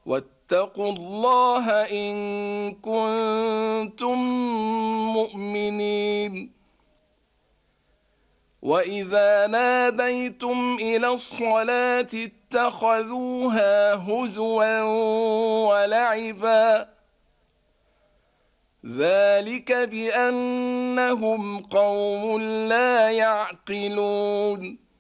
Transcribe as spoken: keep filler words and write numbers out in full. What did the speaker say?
واتقوا الله إن كنتم مؤمنين. وإذا ناديتم إلى الصلاة اتخذوها هزوا ولعبا ذلك بأنهم قوم لا يعقلون.